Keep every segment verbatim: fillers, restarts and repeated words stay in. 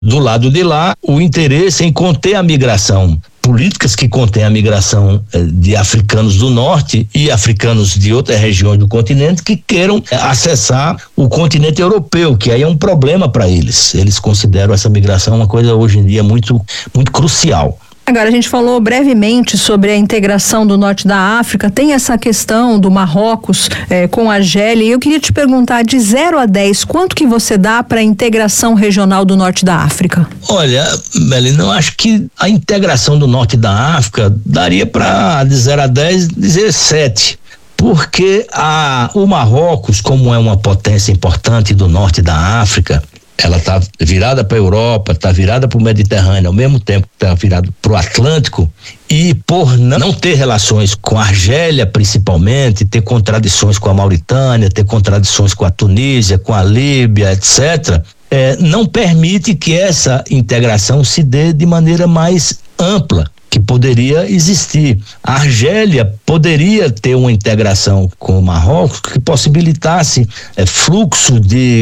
do lado de lá, o interesse em conter a migração, políticas que contêm a migração eh, de africanos do norte e africanos de outras regiões do continente que queiram eh, acessar o continente europeu, que aí é um problema para eles. Eles consideram essa migração uma coisa hoje em dia muito, muito crucial. Agora, a gente falou brevemente sobre a integração do norte da África, tem essa questão do Marrocos eh, com a Argélia, e eu queria te perguntar, de zero a dez, quanto que você dá para a integração regional do norte da África? Olha, Melina, eu acho que a integração do norte da África daria para, de zero a dez, dizer sete. Porque a, o Marrocos, como é uma potência importante do norte da África, ela está virada para a Europa, está virada para o Mediterrâneo, ao mesmo tempo que está virada para o Atlântico, e por não ter relações com a Argélia, principalmente, ter contradições com a Mauritânia, ter contradições com a Tunísia, com a Líbia, etcétera, é, não permite que essa integração se dê de maneira mais ampla, que poderia existir. A Argélia poderia ter uma integração com o Marrocos que possibilitasse é, fluxo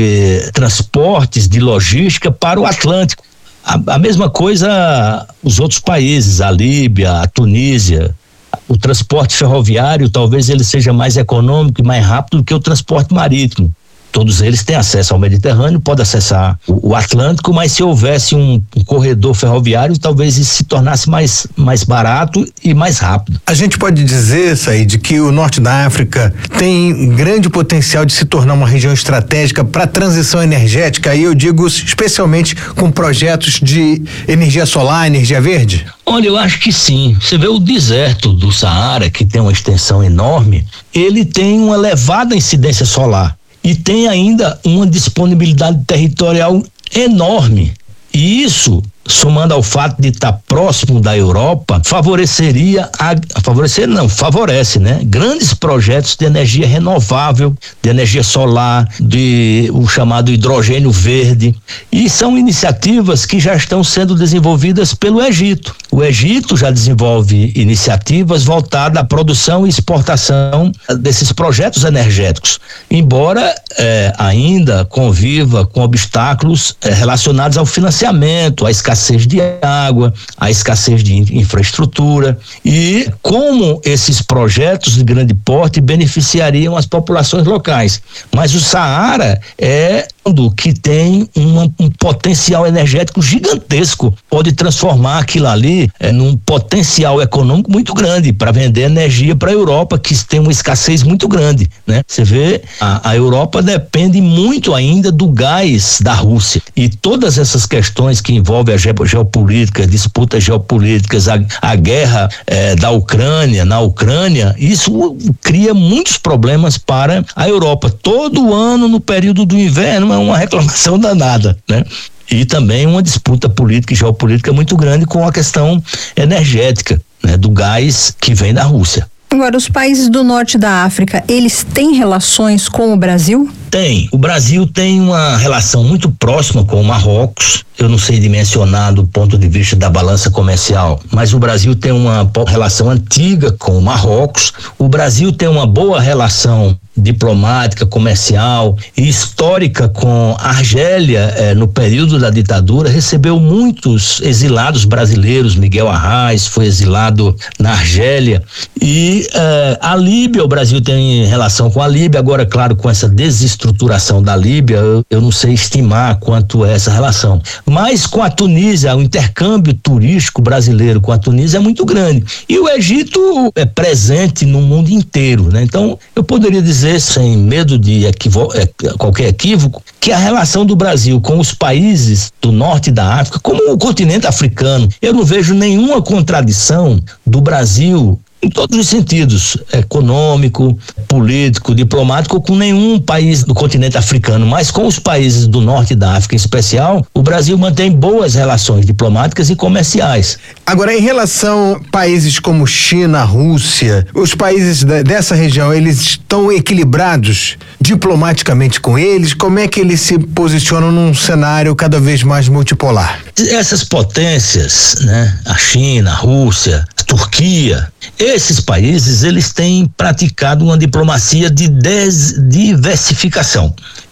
de transportes, de logística para o Atlântico. A, a mesma coisa os outros países, a Líbia, a Tunísia. O transporte ferroviário talvez ele seja mais econômico e mais rápido do que o transporte marítimo. Todos eles têm acesso ao Mediterrâneo, podem acessar o, o Atlântico, mas se houvesse um, um corredor ferroviário, talvez isso se tornasse mais, mais barato e mais rápido. A gente pode dizer, Said, que o norte da África tem grande potencial de se tornar uma região estratégica para a transição energética, e eu digo especialmente com projetos de energia solar, energia verde? Olha, eu acho que sim. Você vê o deserto do Saara, que tem uma extensão enorme, ele tem uma elevada incidência solar. E tem ainda uma disponibilidade territorial enorme. E isso, somando ao fato de estar próximo da Europa, favoreceria, a, favorecer não, favorece, né? Grandes projetos de energia renovável, de energia solar, de o chamado hidrogênio verde. E são iniciativas que já estão sendo desenvolvidas pelo Egito. O Egito já desenvolve iniciativas voltadas à produção e exportação desses projetos energéticos, embora eh, ainda conviva com obstáculos eh, relacionados ao financiamento, à escassez de água, à escassez de infraestrutura. E como esses projetos de grande porte beneficiariam as populações locais. Mas o Saara é do que tem uma, um potencial energético gigantesco, pode transformar aquilo ali é, num potencial econômico muito grande para vender energia para a Europa, que tem uma escassez muito grande, né? Você vê, a, a Europa depende muito ainda do gás da Rússia, e todas essas questões que envolvem a geopolítica, disputas geopolíticas, a, a guerra é, da Ucrânia, na Ucrânia, isso cria muitos problemas para a Europa. Todo ano, no período do inverno, é uma reclamação danada, né? E também uma disputa política e geopolítica muito grande com a questão energética, né? Do gás que vem da Rússia. Agora, os países do norte da África, eles têm relações com o Brasil? Tem. O Brasil tem uma relação muito próxima com o Marrocos. Eu não sei dimensionar do ponto de vista da balança comercial, mas o Brasil tem uma relação antiga com o Marrocos. O Brasil tem uma boa relação diplomática, comercial e histórica com a Argélia. Eh, no período da ditadura, recebeu muitos exilados brasileiros. Miguel Arraes foi exilado na Argélia. E eh, a Líbia, o Brasil tem relação com a Líbia. Agora, claro, com essa desestruturação da Líbia, eu, eu não sei estimar quanto é essa relação. Mas com a Tunísia, o intercâmbio turístico brasileiro com a Tunísia é muito grande. E o Egito é presente no mundo inteiro, né? Então, eu poderia dizer, sem medo de equivo- qualquer equívoco, que a relação do Brasil com os países do norte da África, como o continente africano, eu não vejo nenhuma contradição do Brasil em todos os sentidos, econômico, político, diplomático, com nenhum país do continente africano, mas com os países do norte da África em especial, o Brasil mantém boas relações diplomáticas e comerciais. Agora, em relação a países como China, Rússia, os países de, dessa região, eles estão equilibrados diplomaticamente com eles? Como é que eles se posicionam num cenário cada vez mais multipolar? Essas potências, né, a China, a Rússia, a Turquia, esses países, eles têm praticado uma diplomacia de des- diversificação.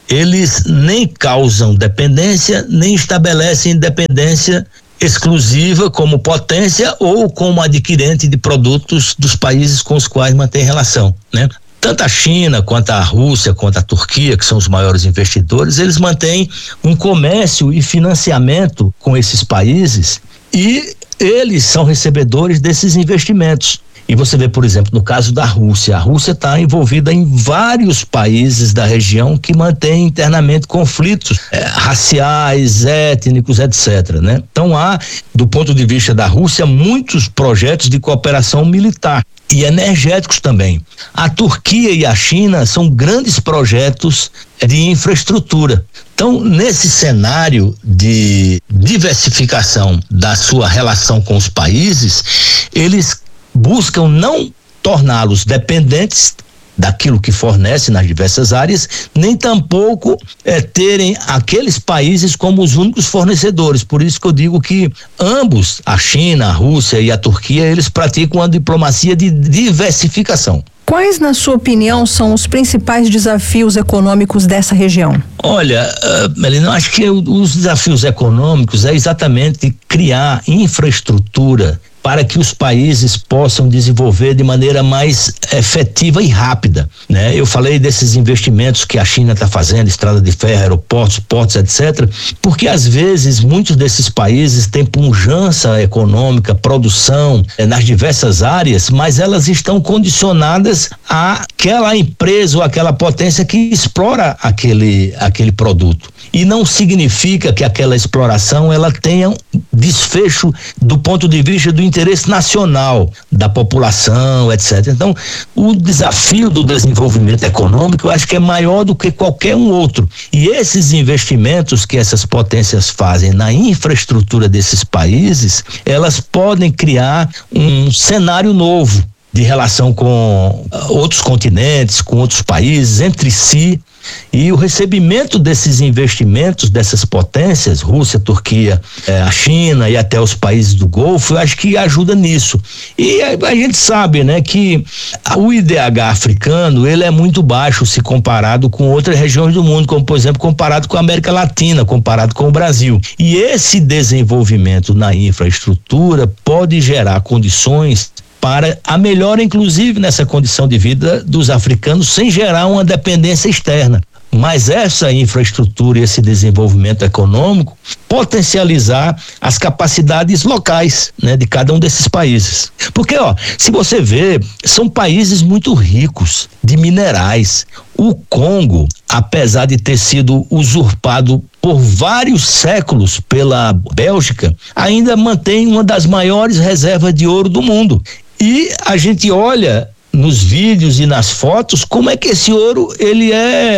eles nem causam dependência, nem estabelecem dependência exclusiva como potência ou como adquirente de produtos dos países com os quais mantém relação, né? Tanto a China, quanto a Rússia, quanto a Turquia, que são os maiores investidores, eles mantêm um comércio e financiamento com esses países e eles são recebedores desses investimentos. E você vê, por exemplo, no caso da Rússia, a Rússia está envolvida em vários países da região que mantêm internamente conflitos é, raciais, étnicos, etcétera, né? Então há, do ponto de vista da Rússia, muitos projetos de cooperação militar e energéticos também. A Turquia e a China são grandes projetos de infraestrutura. Então, nesse cenário de diversificação da sua relação com os países, eles buscam não torná-los dependentes daquilo que fornece nas diversas áreas, nem tampouco é, terem aqueles países como os únicos fornecedores. Por isso que eu digo que ambos, a China, a Rússia e a Turquia, eles praticam uma diplomacia de diversificação. Quais, na sua opinião, são os principais desafios econômicos dessa região? Olha, uh, Melina, eu acho que os desafios econômicos é exatamente criar infraestrutura para que os países possam desenvolver de maneira mais efetiva e rápida, né? Eu falei desses investimentos que a China está fazendo, estrada de ferro, aeroportos, portos, etcétera, porque às vezes muitos desses países têm pujança econômica, produção eh, nas diversas áreas, mas elas estão condicionadas àquela empresa ou àquela potência que explora aquele, aquele produto. E não significa que aquela exploração ela tenha um desfecho do ponto de vista do interesse nacional da população, etcétera. Então, o desafio do desenvolvimento econômico eu acho que é maior do que qualquer um outro. E esses investimentos que essas potências fazem na infraestrutura desses países, elas podem criar um cenário novo de relação com outros continentes, com outros países, entre si. E o recebimento desses investimentos dessas potências, Rússia, Turquia, eh, a China e até os países do Golfo, eu acho que ajuda nisso. E a, a gente sabe, né, que o I D H africano, ele é muito baixo se comparado com outras regiões do mundo, como por exemplo, comparado com a América Latina, comparado com o Brasil. E esse desenvolvimento na infraestrutura pode gerar condições para a melhora, inclusive, nessa condição de vida dos africanos, sem gerar uma dependência externa. Mas essa infraestrutura e esse desenvolvimento econômico potencializar as capacidades locais, né, de cada um desses países. Porque, ó, se você vê, são países muito ricos de minerais. O Congo, apesar de ter sido usurpado por vários séculos pela Bélgica, ainda mantém uma das maiores reservas de ouro do mundo. E a gente olha nos vídeos e nas fotos como é que esse ouro ele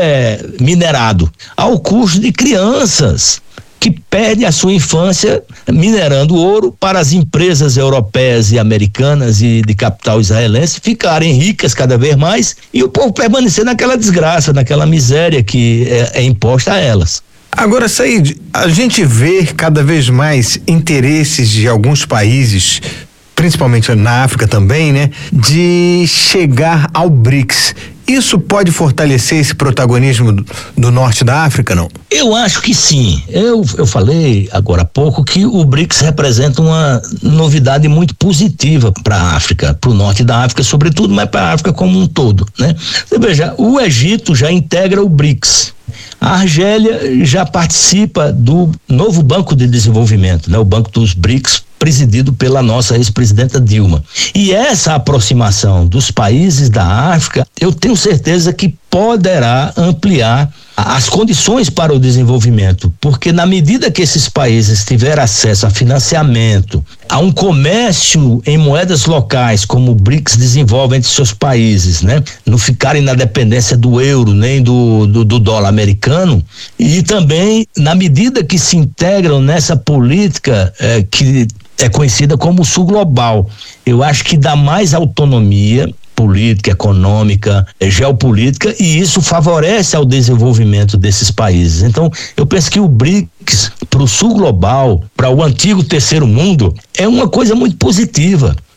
é minerado ao custo de crianças que perdem a sua infância minerando ouro para as empresas europeias e americanas e de capital israelense ficarem ricas cada vez mais e o povo permanecer naquela desgraça, naquela miséria que é, é imposta a elas. Agora, Said, a gente vê cada vez mais interesses de alguns países, principalmente na África também, né, de chegar ao BRICS. Isso pode fortalecer esse protagonismo do, do norte da África, não? Eu acho que sim. Eu, eu falei agora há pouco que o BRICS representa uma novidade muito positiva para a África, para o norte da África, sobretudo, mas para a África como um todo, né? Você veja, o Egito já integra o BRICS. A Argélia já participa do novo Banco de Desenvolvimento, né? O Banco dos BRICS, presidido pela nossa ex-presidenta Dilma. E essa aproximação dos países da África, eu tenho certeza que poderá ampliar as condições para o desenvolvimento, porque na medida que esses países tiverem acesso a financiamento, a um comércio em moedas locais, como o BRICS desenvolve entre seus países, né? Não ficarem na dependência do euro nem do, do, do dólar americano, e também na medida que se integram nessa política eh, que é conhecida como Sul Global, eu acho que dá mais autonomia política, econômica, geopolítica, e isso favorece ao desenvolvimento desses países. Então, eu penso que o BRICS, para o Sul Global, para o antigo terceiro mundo, é uma coisa muito positiva.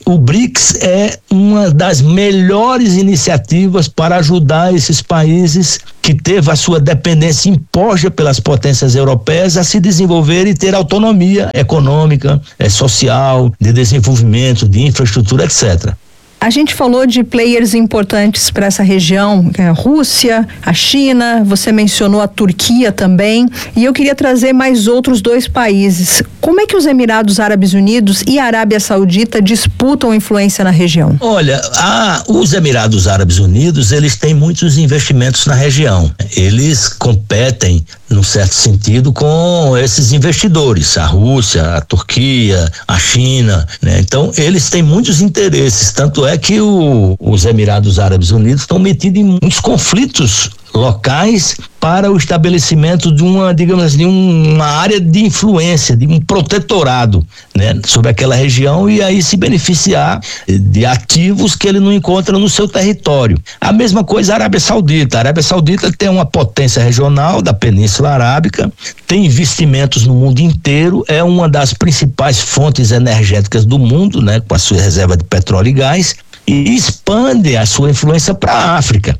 O BRICS é uma das melhores iniciativas para ajudar esses países que teve a sua dependência imposta pelas potências europeias a se desenvolver e ter autonomia econômica, é, social, de desenvolvimento, de infraestrutura, etcétera. A gente falou de players importantes para essa região, a Rússia, a China, você mencionou a Turquia também, e eu queria trazer mais outros dois países. Como é que os Emirados Árabes Unidos e a Arábia Saudita disputam influência na região? Olha, a, os Emirados Árabes Unidos, eles têm muitos investimentos na região. Eles competem, num certo sentido, com esses investidores, a Rússia, a Turquia, a China, né? Então, eles têm muitos interesses, tanto é que o, os Emirados Árabes Unidos estão metidos em muitos conflitos locais para o estabelecimento de uma, digamos assim, uma área de influência, de um protetorado, né, sobre aquela região, e aí se beneficiar de ativos que ele não encontra no seu território. A mesma coisa a Arábia Saudita. A Arábia Saudita tem uma potência regional da Península Arábica, tem investimentos no mundo inteiro, é uma das principais fontes energéticas do mundo, né, com a sua reserva de petróleo e gás, e expande a sua influência para a África.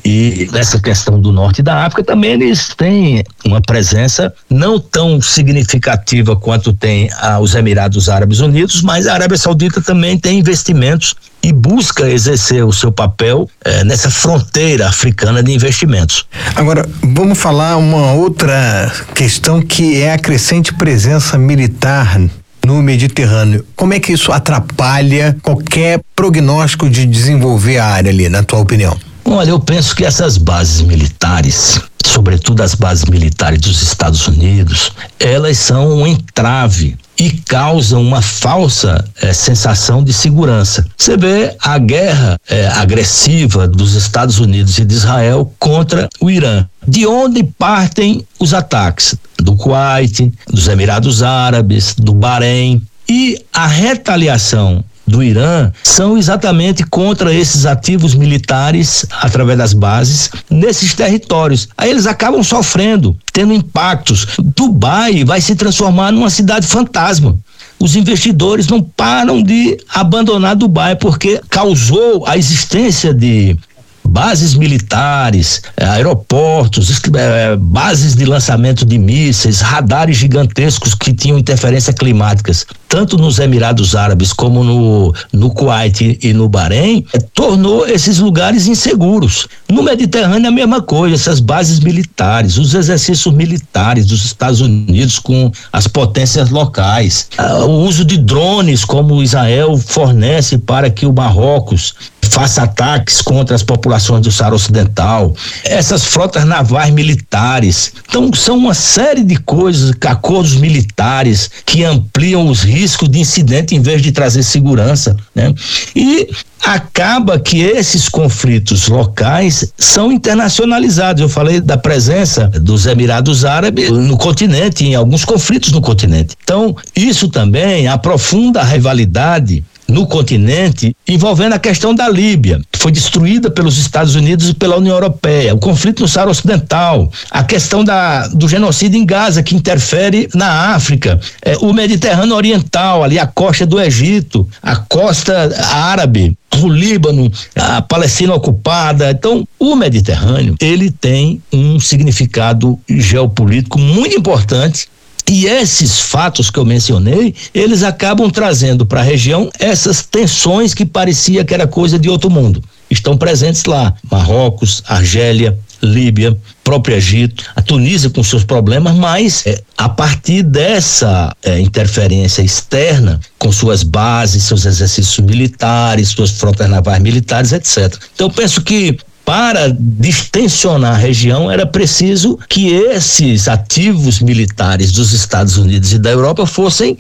E nessa questão do norte da África também eles têm uma presença não tão significativa quanto tem ah, os Emirados Árabes Unidos, mas a Arábia Saudita também tem investimentos e busca exercer o seu papel eh, nessa fronteira africana de investimentos. Agora, vamos falar uma outra questão, que é a crescente presença militar no Mediterrâneo. Como é que isso atrapalha qualquer prognóstico de desenvolver a área ali, na tua opinião? Olha, eu penso que essas bases militares, sobretudo as bases militares dos Estados Unidos, elas são um entrave e causam uma falsa eh, sensação de segurança. Você vê a guerra eh, agressiva dos Estados Unidos e de Israel contra o Irã. De onde partem os ataques? Do Kuwait, dos Emirados Árabes, do Bahrein. E a retaliação do Irã são exatamente contra esses ativos militares através das bases nesses territórios. Aí eles acabam sofrendo, tendo impactos. Dubai vai se transformar numa cidade fantasma. Os investidores não param de abandonar Dubai porque causou a existência de bases militares, aeroportos, bases de lançamento de mísseis, radares gigantescos que tinham interferências climáticas, tanto nos Emirados Árabes como no, no Kuwait e no Bahrein, é, tornou esses lugares inseguros. No Mediterrâneo a mesma coisa, essas bases militares, os exercícios militares dos Estados Unidos com as potências locais, ah, o uso de drones como Israel fornece para que o Marrocos faça ataques contra as populações do Saara Ocidental, essas frotas navais militares. Então, são uma série de coisas, acordos militares que ampliam os riscos de incidente em vez de trazer segurança, né? E acaba que esses conflitos locais são internacionalizados. Eu falei da presença dos Emirados Árabes no continente, em alguns conflitos no continente. Então, isso também aprofunda a rivalidade no continente, envolvendo a questão da Líbia, que foi destruída pelos Estados Unidos e pela União Europeia, o conflito no Saara Ocidental, a questão da, do genocídio em Gaza, que interfere na África, é, o Mediterrâneo Oriental, ali a costa do Egito, a costa árabe, o Líbano, a Palestina ocupada. Então, o Mediterrâneo, ele tem um significado geopolítico muito importante. E esses fatos que eu mencionei, eles acabam trazendo para a região essas tensões que parecia que era coisa de outro mundo. Estão presentes lá, Marrocos, Argélia, Líbia, próprio Egito, a Tunísia com seus problemas, mas é, a partir dessa é, interferência externa, com suas bases, seus exercícios militares, suas frotas navais militares, etcétera. Então eu penso que para distensionar a região, era preciso que esses ativos militares dos Estados Unidos e da Europa fossem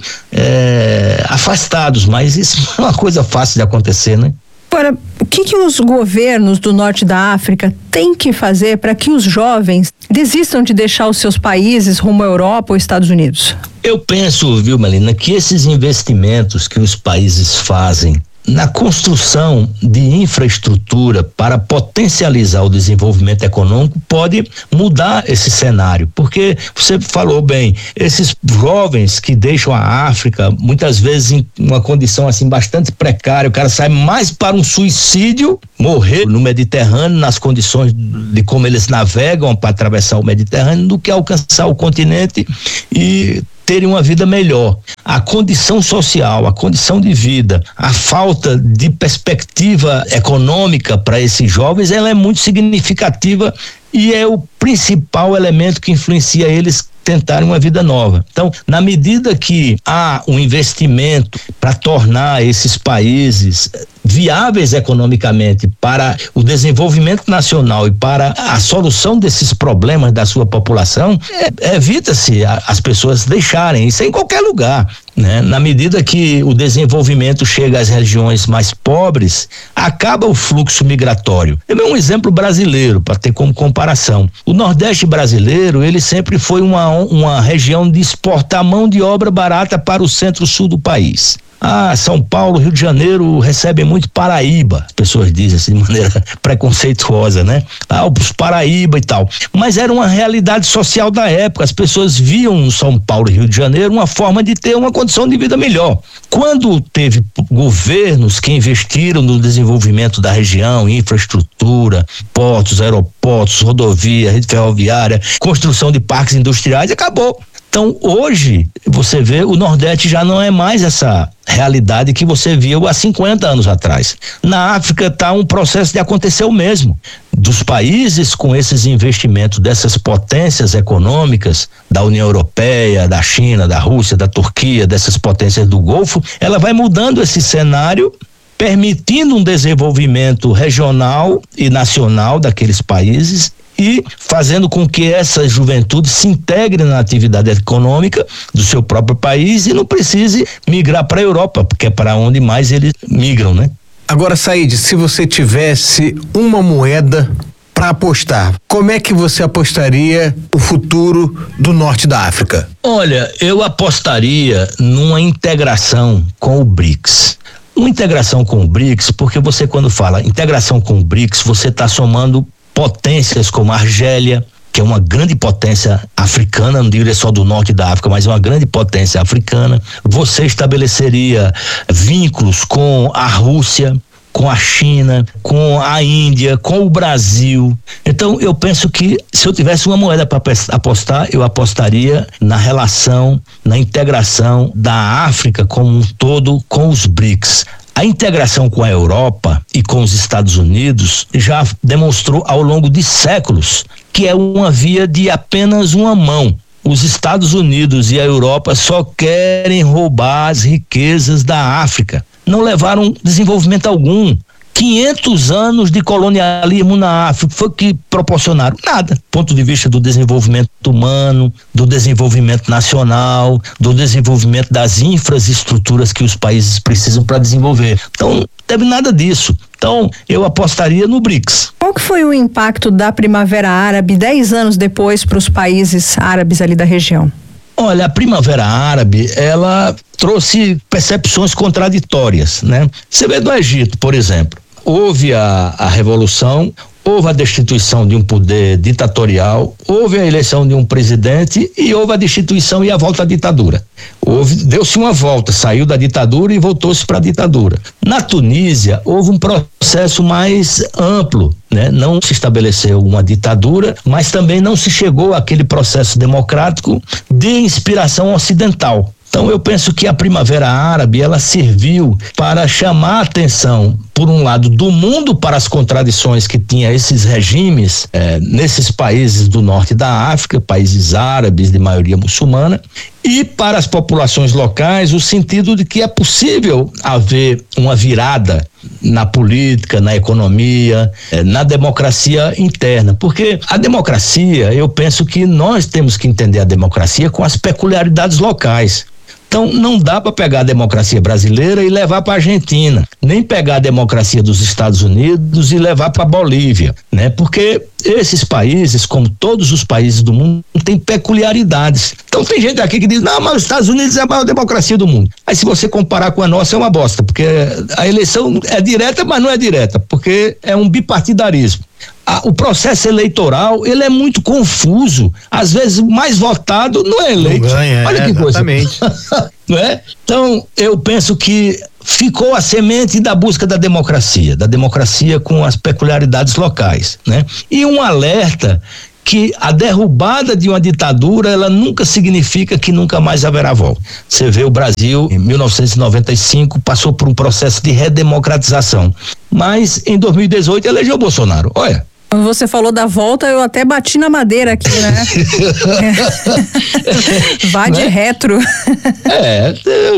é, afastados, mas isso não é uma coisa fácil de acontecer, né? Agora, o que que os governos do norte da África têm que fazer para que os jovens desistam de deixar os seus países rumo à Europa ou Estados Unidos? Eu penso, viu, Melina, que esses investimentos que os países fazem na construção de infraestrutura para potencializar o desenvolvimento econômico pode mudar esse cenário, porque você falou bem, esses jovens que deixam a África muitas vezes em uma condição assim bastante precária, o cara sai mais para um suicídio, morrer no Mediterrâneo nas condições de como eles navegam para atravessar o Mediterrâneo, do que alcançar o continente e terem uma vida melhor. A condição social, a condição de vida, a falta de perspectiva econômica para esses jovens, ela é muito significativa e é o principal elemento que influencia eles tentarem uma vida nova. Então, na medida que há um investimento para tornar esses países viáveis economicamente para o desenvolvimento nacional e para a solução desses problemas da sua população, é, evita-se a, as pessoas deixarem isso em qualquer lugar, né? Na medida que o desenvolvimento chega às regiões mais pobres, acaba o fluxo migratório. Eu dou um exemplo brasileiro para ter como comparação. O Nordeste brasileiro, ele sempre foi uma, uma região de exportar mão de obra barata para o centro-sul do país. Ah, São Paulo, Rio de Janeiro recebem muito Paraíba, as pessoas dizem assim de maneira preconceituosa, né? Ah, os Paraíba e tal. Mas era uma realidade social da época, as pessoas viam no São Paulo e Rio de Janeiro uma forma de ter uma condição de vida melhor. Quando teve governos que investiram no desenvolvimento da região, infraestrutura, portos, aeroportos, rodovia, rede ferroviária, construção de parques industriais, acabou. Então, hoje, você vê, o Nordeste já não é mais essa realidade que você viu há cinquenta anos atrás. Na África está um processo de acontecer o mesmo. Dos países com esses investimentos, dessas potências econômicas, da União Europeia, da China, da Rússia, da Turquia, dessas potências do Golfo, ela vai mudando esse cenário, permitindo um desenvolvimento regional e nacional daqueles países e fazendo com que essa juventude se integre na atividade econômica do seu próprio país e não precise migrar para a Europa, porque é para onde mais eles migram, né? Agora, Saíde, se você tivesse uma moeda para apostar, como é que você apostaria o futuro do norte da África? Olha, eu apostaria numa integração com o BRICS. Uma integração com o BRICS, porque você, quando fala integração com o BRICS, você está somando potências como a Argélia, que é uma grande potência africana, não diria só do norte da África, mas é uma grande potência africana. Você estabeleceria vínculos com a Rússia, com a China, com a Índia, com o Brasil. Então, eu penso que se eu tivesse uma moeda para apostar, eu apostaria na relação, na integração da África como um todo com os BRICS. A integração com a Europa e com os Estados Unidos já demonstrou ao longo de séculos que é uma via de apenas uma mão. Os Estados Unidos e a Europa só querem roubar as riquezas da África. Não levaram desenvolvimento algum. quinhentos anos de colonialismo na África foi que proporcionaram nada. Do ponto de vista do desenvolvimento humano, do desenvolvimento nacional, do desenvolvimento das infraestruturas que os países precisam para desenvolver. Então, não teve nada disso. Então, eu apostaria no BRICS. Qual que foi o impacto da Primavera Árabe dez anos depois para os países árabes ali da região? Olha, a Primavera Árabe, ela trouxe percepções contraditórias, né? Você vê do Egito, por exemplo, houve a, a revolução, houve a destituição de um poder ditatorial, houve a eleição de um presidente e houve a destituição e a volta à ditadura. Houve, deu-se uma volta, saiu da ditadura e voltou-se para a ditadura. Na Tunísia, houve um processo mais amplo, né? Não se estabeleceu uma ditadura, mas também não se chegou àquele processo democrático de inspiração ocidental. Então, eu penso que a Primavera Árabe, ela serviu para chamar a atenção, por um lado, do mundo para as contradições que tinha esses regimes eh, nesses países do norte da África, países árabes de maioria muçulmana, e para as populações locais, o sentido de que é possível haver uma virada na política, na economia, eh, na democracia interna, porque a democracia, eu penso que nós temos que entender a democracia com as peculiaridades locais. Então não dá para pegar a democracia brasileira e levar para a Argentina, nem pegar a democracia dos Estados Unidos e levar para a Bolívia, né? Porque esses países, como todos os países do mundo, têm peculiaridades. Então tem gente aqui que diz, não, mas os Estados Unidos é a maior democracia do mundo. Aí se você comparar com a nossa é uma bosta, porque a eleição é direta, mas não é direta, porque é um bipartidarismo. O processo eleitoral, ele é muito confuso. Às vezes o mais votado não é eleito. Não ganha, olha é, que coisa. Exatamente. Não é? Então, eu penso que ficou a semente da busca da democracia, da democracia com as peculiaridades locais, né? E um alerta que a derrubada de uma ditadura, ela nunca significa que nunca mais haverá volta. Você vê o Brasil, em mil novecentos e noventa e cinco, passou por um processo de redemocratização, mas em dois mil e dezoito elegeu Bolsonaro. Olha, quando você falou da volta, eu até bati na madeira aqui, né? Vai de né? retro. É,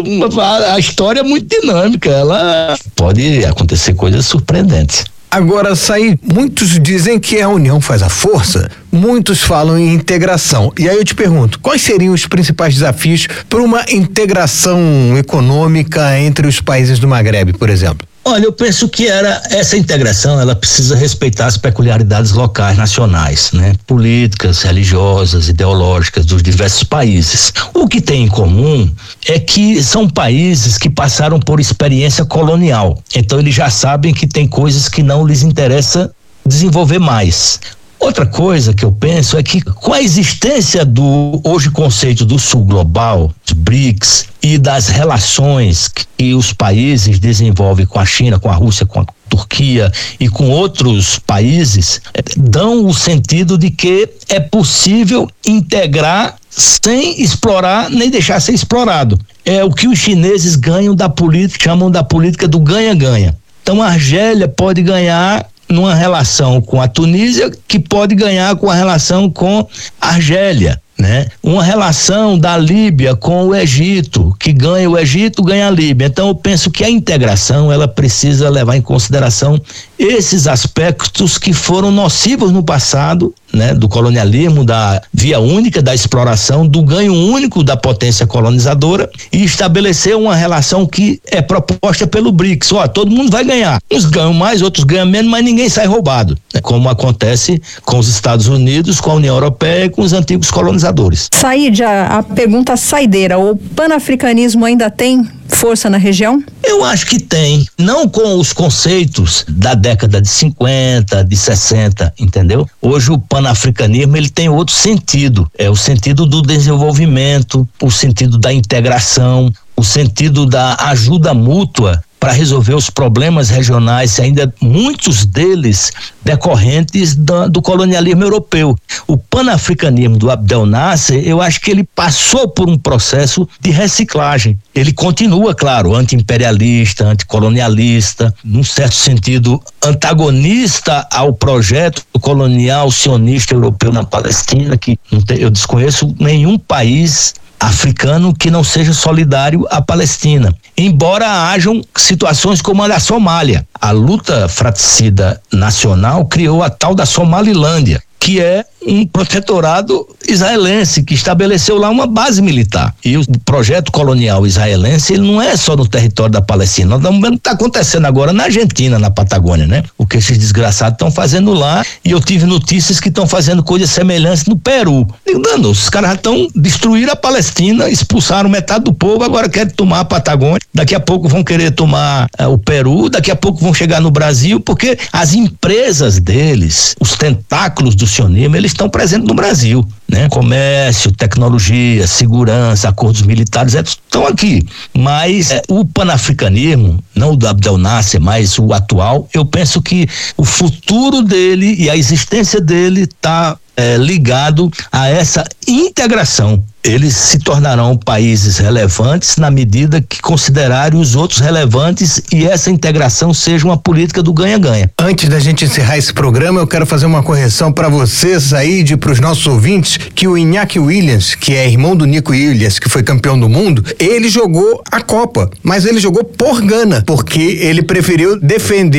a história é muito dinâmica, ela pode acontecer coisas surpreendentes. Agora, Said, muitos dizem que a união faz a força, muitos falam em integração. E aí eu te pergunto, quais seriam os principais desafios para uma integração econômica entre os países do Maghreb, por exemplo? Olha, eu penso que era essa integração, ela precisa respeitar as peculiaridades locais, nacionais, né? Políticas, religiosas, ideológicas dos diversos países. O que tem em comum é que são países que passaram por experiência colonial. Então eles já sabem que tem coisas que não lhes interessa desenvolver mais. Outra coisa que eu penso é que com a existência do hoje conceito do Sul Global, dos B R I C S e das relações que os países desenvolvem com a China, com a Rússia, com a Turquia e com outros países, dão o sentido de que é possível integrar sem explorar nem deixar ser explorado. É o que os chineses ganham da política, chamam da política do ganha-ganha. Então a Argélia pode ganhar numa relação com a Tunísia, que pode ganhar com a relação com a Argélia, né? Uma relação da Líbia com o Egito, que ganha o Egito, ganha a Líbia. Então eu penso que a integração, ela precisa levar em consideração esses aspectos que foram nocivos no passado, né? Do colonialismo, da via única, da exploração, do ganho único da potência colonizadora, e estabelecer uma relação que é proposta pelo B R I C S. Ó, todo mundo vai ganhar. Uns ganham mais, outros ganham menos, mas ninguém sai roubado, né? Como acontece com os Estados Unidos, com a União Europeia e com os antigos colonizadores. Said, a, a pergunta saideira, o panafricanismo ainda tem força na região? Eu acho que tem, não com os conceitos da década de cinquenta, de sessenta, entendeu? Hoje o panafricanismo, ele tem outro sentido, é o sentido do desenvolvimento, o sentido da integração, o sentido da ajuda mútua para resolver os problemas regionais, ainda muitos deles decorrentes do, do colonialismo europeu. O panafricanismo do Abdel Nasser, eu acho que ele passou por um processo de reciclagem. Ele continua, claro, anti-imperialista, anticolonialista, num certo sentido antagonista ao projeto colonial sionista europeu na Palestina, que não tem, eu desconheço nenhum país africano que não seja solidário à Palestina, embora hajam situações como a da Somália. A luta fratricida nacional criou a tal da Somalilândia, que é um protetorado israelense que estabeleceu lá uma base militar. E o projeto colonial israelense, ele não é só no território da Palestina. Nós estamos vendo o que está acontecendo agora na Argentina, na Patagônia, né? O que esses desgraçados estão fazendo lá, e eu tive notícias que estão fazendo coisas semelhantes no Peru. Digo, dando, os caras já estão destruindo a Palestina, expulsaram metade do povo, agora querem tomar a Patagônia, daqui a pouco vão querer tomar uh, o Peru, daqui a pouco vão chegar no Brasil, porque as empresas deles, os tentáculos do sionismo, eles estão presentes no Brasil, né? Comércio, tecnologia, segurança, acordos militares, estão aqui. Mas é, o panafricanismo, não o do Abdel Nasser, mas o atual, eu penso que o futuro dele e a existência dele está é, ligado a essa integração. Eles se tornarão países relevantes na medida que considerarem os outros relevantes e essa integração seja uma política do ganha-ganha. Antes da gente encerrar esse programa, eu quero fazer uma correção para você, Said, e para os nossos ouvintes, que o Iñaki Williams, que é irmão do Nico Williams, que foi campeão do mundo, ele jogou a Copa, mas ele jogou por Gana, porque ele preferiu defender o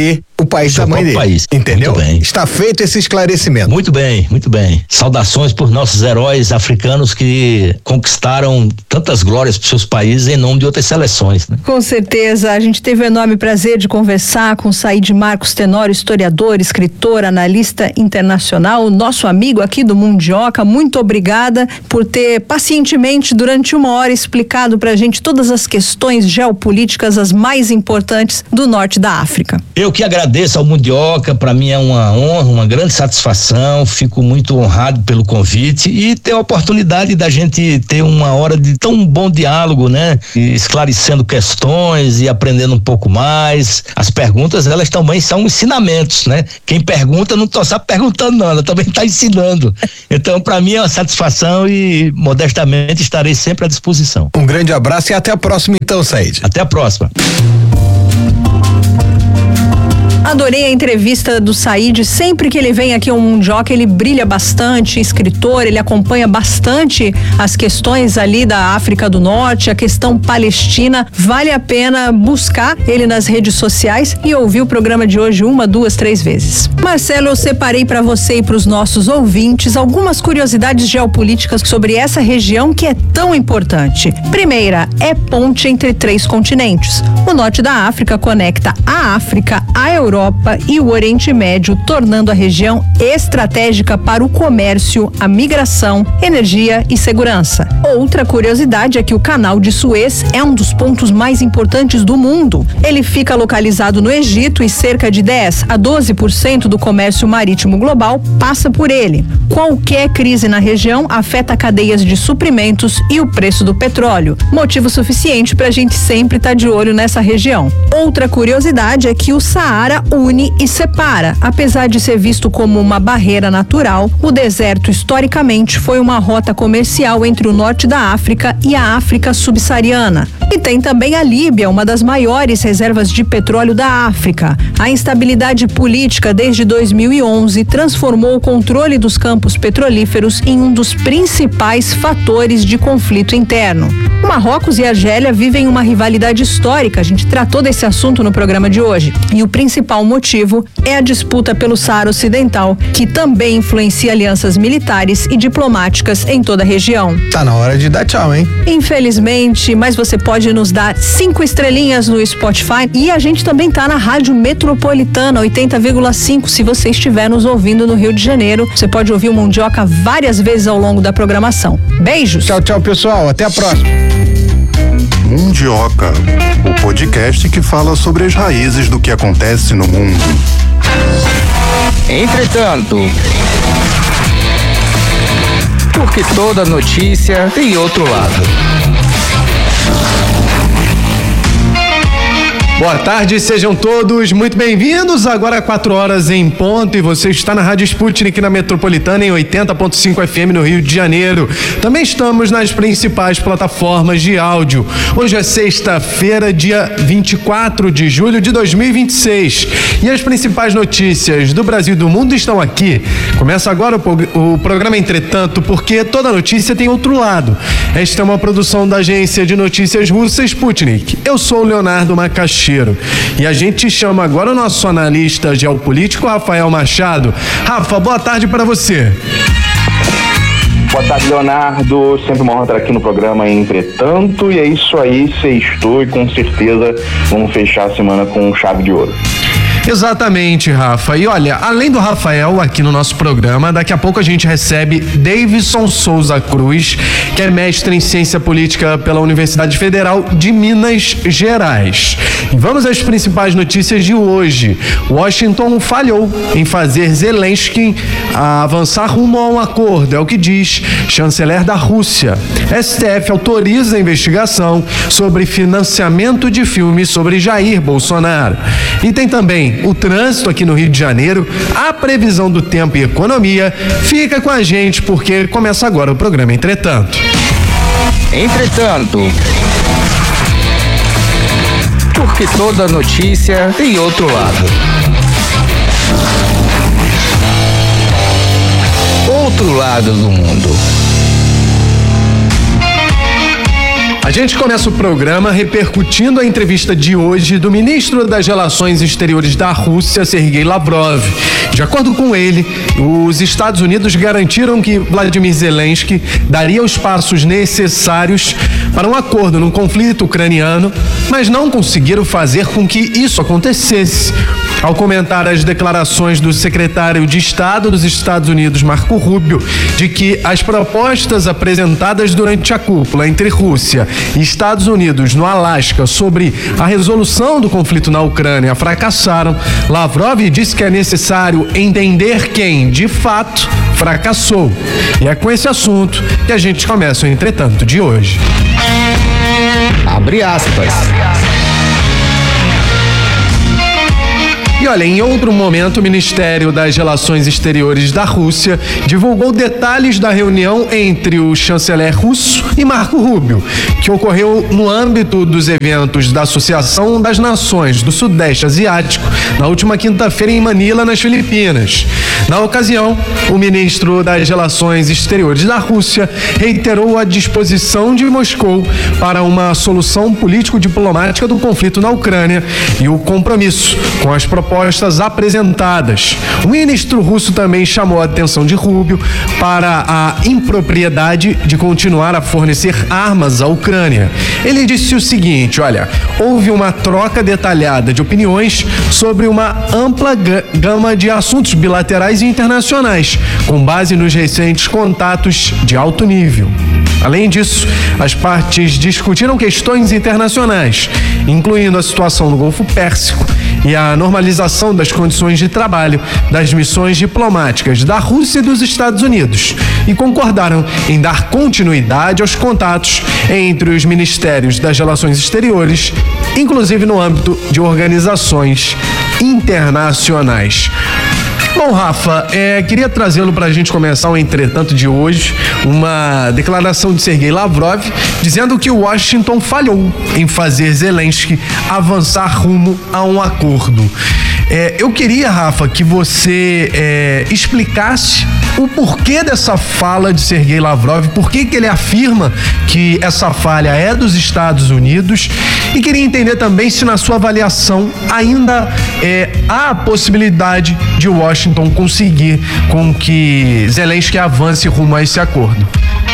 país seu da mãe dele. país. Entendeu? Muito bem. Está feito esse esclarecimento. Muito bem, muito bem. Saudações por nossos heróis africanos que conquistaram tantas glórias para seus países em nome de outras seleções, né? Com certeza, a gente teve o enorme prazer de conversar com Said Marcos Tenório, historiador, escritor, analista internacional, nosso amigo aqui do Mundioca. Muito obrigada por ter pacientemente durante uma hora explicado pra gente todas as questões geopolíticas, as mais importantes do norte da África. Eu que agradeço ao Mundioca, para mim é uma honra, uma grande satisfação, fico muito honrado pelo convite e ter a oportunidade da gente ter uma hora de tão bom diálogo, né? E esclarecendo questões e aprendendo um pouco mais. As perguntas, elas também são ensinamentos, né? Quem pergunta não está só perguntando não, ela também está ensinando. Então, para mim é uma satisfação e modestamente estarei sempre à disposição. Um grande abraço e até a próxima então, Said. Até a próxima. Adorei a entrevista do Said. Sempre que ele vem aqui ao Mundioca, ele brilha bastante, escritor, ele acompanha bastante as questões ali da África do Norte, a questão palestina. Vale a pena buscar ele nas redes sociais e ouvir o programa de hoje uma, duas, três vezes. Marcelo, eu separei para você e para os nossos ouvintes algumas curiosidades geopolíticas sobre essa região que é tão importante. Primeira, é ponte entre três continentes. O norte da África conecta a África, a Europa e o Oriente Médio, tornando a região estratégica para o comércio, a migração, energia e segurança. Outra curiosidade é que o Canal de Suez é um dos pontos mais importantes do mundo. Ele fica localizado no Egito e cerca de dez a doze por cento do comércio marítimo global passa por ele. Qualquer crise na região afeta cadeias de suprimentos e o preço do petróleo. Motivo suficiente para a gente sempre estar de olho nessa região. Outra curiosidade é que o Saara une e separa. Apesar de ser visto como uma barreira natural, o deserto historicamente foi uma rota comercial entre o norte da África e a África subsaariana. E tem também a Líbia, uma das maiores reservas de petróleo da África. A instabilidade política desde dois mil e onze transformou o controle dos campos petrolíferos em um dos principais fatores de conflito interno. Marrocos e Argélia vivem uma rivalidade histórica. A gente tratou desse assunto no programa de hoje. E o principal motivo é a disputa pelo Saara Ocidental, que também influencia alianças militares e diplomáticas em toda a região. Tá na hora de dar tchau, hein? Infelizmente, mas você pode nos dar cinco estrelinhas no Spotify e a gente também tá na Rádio Metropolitana oitenta vírgula cinco. Se você estiver nos ouvindo no Rio de Janeiro, você pode ouvir o Mundioca várias vezes ao longo da programação. Beijos! Tchau, tchau, pessoal. Até a próxima. Mundioca, o podcast que fala sobre as raízes do que acontece no mundo. Entretanto, porque toda notícia tem outro lado. Boa tarde, sejam todos muito bem-vindos. Agora quatro horas em ponto e você está na Rádio Sputnik na Metropolitana em oitenta ponto cinco F M no Rio de Janeiro. Também estamos nas principais plataformas de áudio. Hoje é sexta-feira, dia vinte e quatro de julho de dois mil e vinte e seis. E as principais notícias do Brasil e do mundo estão aqui. Começa agora o, o programa Entretanto, porque toda notícia tem outro lado. Esta é uma produção da agência de notícias russa Sputnik. Eu sou o Leonardo Macaxeira. E a gente chama agora o nosso analista geopolítico, Rafael Machado. Rafa, boa tarde para você. Boa tarde, Leonardo. Sempre uma honra estar aqui no programa Entretanto. E é isso aí, sextou e com certeza vamos fechar a semana com chave de ouro. Exatamente, Rafa. E olha, além do Rafael aqui no nosso programa, daqui a pouco a gente recebe Davidson Souza Cruz, que é mestre em ciência política pela Universidade Federal de Minas Gerais. E vamos às principais notícias de hoje. Washington falhou em fazer Zelensky avançar rumo a um acordo, é o que diz chanceler da Rússia. S T F autoriza a investigação sobre financiamento de filmes sobre Jair Bolsonaro. E tem também o trânsito aqui no Rio de Janeiro, a previsão do tempo e economia. Fica com a gente porque começa agora o programa Entretanto. Entretanto, porque toda notícia tem outro lado. Outro lado do mundo. A gente começa o programa repercutindo a entrevista de hoje do ministro das Relações Exteriores da Rússia, Sergei Lavrov. De acordo com ele, os Estados Unidos garantiram que Vladimir Zelensky daria os passos necessários para um acordo no conflito ucraniano, mas não conseguiram fazer com que isso acontecesse. Ao comentar as declarações do secretário de Estado dos Estados Unidos, Marco Rubio, de que as propostas apresentadas durante a cúpula entre Rússia e Estados Unidos no Alasca sobre a resolução do conflito na Ucrânia fracassaram, Lavrov disse que é necessário entender quem, de fato, fracassou. E é com esse assunto que a gente começa o Entretanto de hoje. Abre aspas. E olha, em outro momento, o Ministério das Relações Exteriores da Rússia divulgou detalhes da reunião entre o chanceler russo e Marco Rubio, que ocorreu no âmbito dos eventos da Associação das Nações do Sudeste Asiático, na última quinta-feira em Manila, nas Filipinas. Na ocasião, o ministro das Relações Exteriores da Rússia reiterou a disposição de Moscou para uma solução político-diplomática do conflito na Ucrânia e o compromisso com as propostas propostas apresentadas. O ministro russo também chamou a atenção de Rubio para a impropriedade de continuar a fornecer armas à Ucrânia. Ele disse o seguinte, olha, houve uma troca detalhada de opiniões sobre uma ampla gama de assuntos bilaterais e internacionais, com base nos recentes contatos de alto nível. Além disso, as partes discutiram questões internacionais, incluindo a situação no Golfo Pérsico e a normalização das condições de trabalho das missões diplomáticas da Rússia e dos Estados Unidos, e concordaram em dar continuidade aos contatos entre os ministérios das Relações Exteriores, inclusive no âmbito de organizações internacionais. Bom, Rafa, é, queria trazê-lo para a gente começar o Entretanto de hoje, uma declaração de Sergei Lavrov dizendo que Washington falhou em fazer Zelensky avançar rumo a um acordo. É, eu queria, Rafa, que você é, explicasse o porquê dessa fala de Sergei Lavrov, por que que ele afirma que essa falha é dos Estados Unidos, e queria entender também se na sua avaliação ainda é, há a possibilidade de Washington conseguir com que Zelensky avance rumo a esse acordo.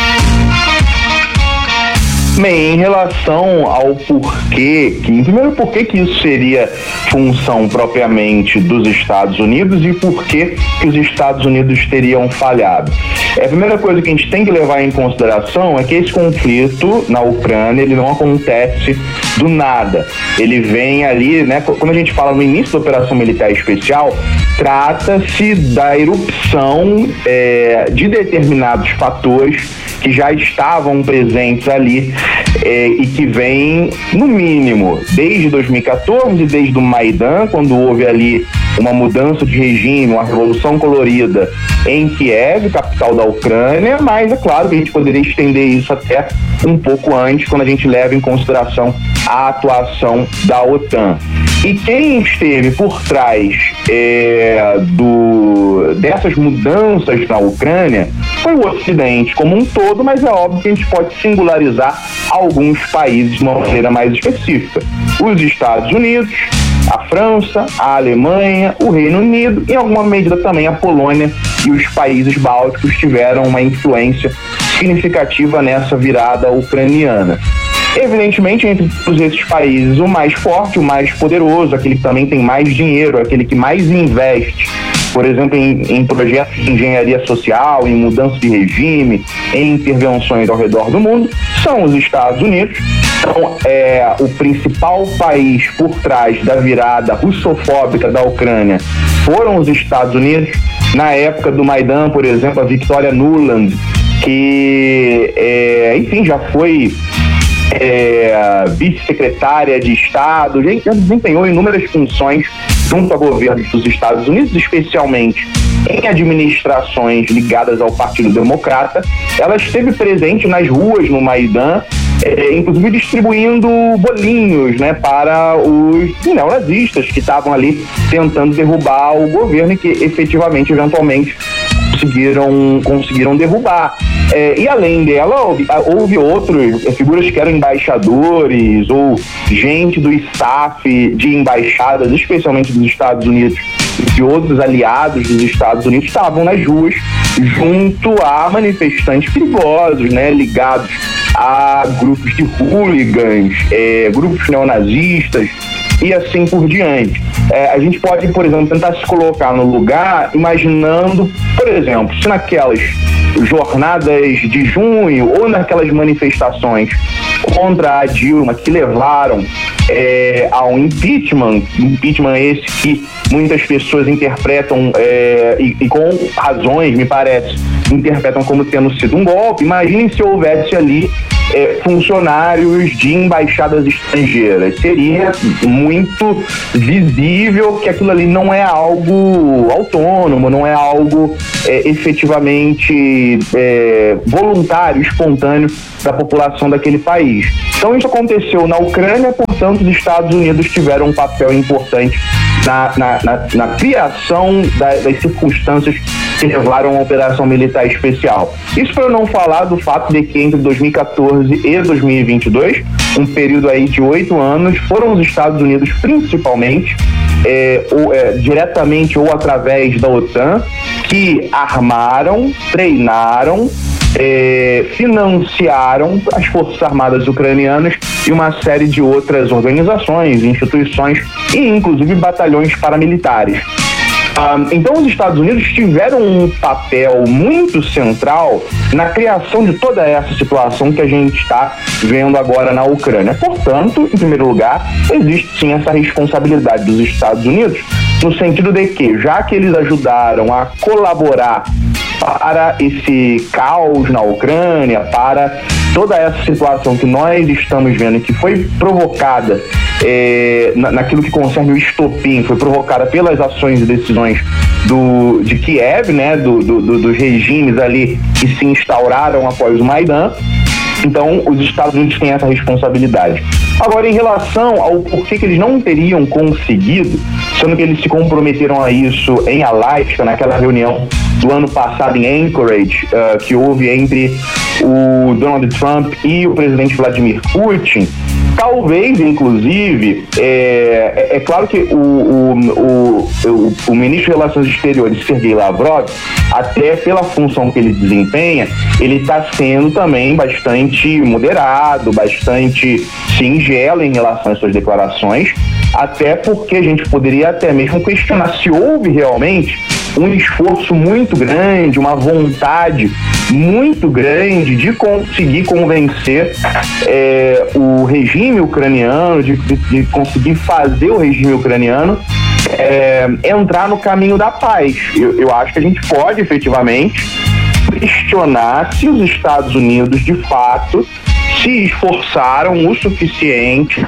Bem, em relação ao porquê, que, primeiro, por que que isso seria função propriamente dos Estados Unidos e por que que os Estados Unidos teriam falhado? É, a primeira coisa que a gente tem que levar em consideração é que esse conflito na Ucrânia, ele não acontece do nada. Ele vem ali, né, como a gente fala no início da Operação Militar Especial, trata-se da erupção é, de determinados fatores que já estavam presentes ali é, e que vem, no mínimo, desde dois mil e quatorze, desde o Maidan, quando houve ali uma mudança de regime, uma revolução colorida em Kiev, capital da Ucrânia, mas é claro que a gente poderia estender isso até um pouco antes, quando a gente leva em consideração a atuação da OTAN. E quem esteve por trás é, do, dessas mudanças na Ucrânia foi o Ocidente como um todo, mas é óbvio que a gente pode singularizar alguns países de uma maneira mais específica. Os Estados Unidos, a França, a Alemanha, o Reino Unido e, em alguma medida, também a Polônia e os países bálticos tiveram uma influência significativa nessa virada ucraniana. Evidentemente, entre todos esses países, o mais forte, o mais poderoso, aquele que também tem mais dinheiro, aquele que mais investe, por exemplo, em, em projetos de engenharia social, em mudança de regime, em intervenções ao redor do mundo, são os Estados Unidos. Então, é, o principal país por trás da virada russofóbica da Ucrânia foram os Estados Unidos. Na época do Maidan, por exemplo, a Victoria Nuland, que, é, enfim, já foi É, vice-secretária de Estado, já desempenhou inúmeras funções junto ao governo dos Estados Unidos, especialmente em administrações ligadas ao Partido Democrata. Ela esteve presente nas ruas no Maidan, é, inclusive distribuindo bolinhos, né, para os neonazistas que estavam ali tentando derrubar o governo e que efetivamente, eventualmente, conseguiram, conseguiram derrubar. É, e além dela, houve, houve outros, é, figuras que eram embaixadores ou gente do staff de embaixadas, especialmente dos Estados Unidos, e outros aliados dos Estados Unidos estavam nas ruas junto a manifestantes perigosos, né, ligados a grupos de hooligans, é, grupos neonazistas e assim por diante. É, a gente pode, por exemplo, tentar se colocar no lugar imaginando, por exemplo, se naquelas jornadas de junho ou naquelas manifestações contra a Dilma que levaram é, ao impeachment, impeachment esse que muitas pessoas interpretam é, e, e com razões, me parece, interpretam como tendo sido um golpe. Imaginem se houvesse ali é, funcionários de embaixadas estrangeiras. Seria muito visível que aquilo ali não é algo autônomo, não é algo é, efetivamente é, voluntário, espontâneo da população daquele país. Então isso aconteceu na Ucrânia, portanto os Estados Unidos tiveram um papel importante na, na, na, na criação da, das circunstâncias que levaram à operação militar especial. Isso para não falar do fato de que entre dois mil e quatorze e dois mil e vinte e dois, um período aí de oito anos, foram os Estados Unidos principalmente, é, ou, é, diretamente ou através da OTAN, que armaram, treinaram, É, financiaram as Forças Armadas Ucranianas e uma série de outras organizações, instituições e inclusive batalhões paramilitares. Um, então os Estados Unidos tiveram um papel muito central na criação de toda essa situação que a gente está vendo agora na Ucrânia. Portanto, em primeiro lugar, existe sim essa responsabilidade dos Estados Unidos, no sentido de que, já que eles ajudaram a colaborar para esse caos na Ucrânia, para toda essa situação que nós estamos vendo, que foi provocada é, na, naquilo que concerne o estopim, foi provocada pelas ações e decisões do, de Kiev, né, do, do, do, dos regimes ali que se instauraram após o Maidan. Então, os Estados Unidos têm essa responsabilidade. Agora, em relação ao porquê que eles não teriam conseguido, sendo que eles se comprometeram a isso em Alaska, naquela reunião do ano passado em Anchorage, uh, que houve entre o Donald Trump e o presidente Vladimir Putin, talvez, inclusive, é, é, é claro que o, o, o, o, o ministro de Relações Exteriores, Sergei Lavrov, até pela função que ele desempenha, ele está sendo também bastante moderado, bastante singelo em relação às suas declarações, até porque a gente poderia até mesmo questionar se houve realmente um esforço muito grande, uma vontade muito grande de conseguir convencer é, o regime ucraniano, de, de, de conseguir fazer o regime ucraniano é, entrar no caminho da paz. Eu, eu acho que a gente pode efetivamente questionar se os Estados Unidos de fato se esforçaram o suficiente